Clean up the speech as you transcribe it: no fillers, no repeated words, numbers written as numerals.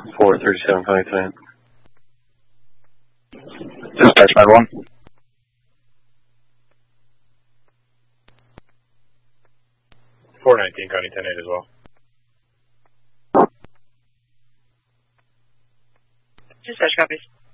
437 County 10. Dispatch 5-1. 419 County 10-8 as well. Dispatch copies.